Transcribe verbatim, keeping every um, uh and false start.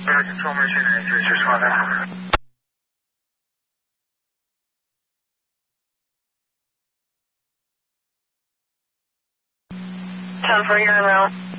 Air Control Mission and Increase responding. ten for your amount.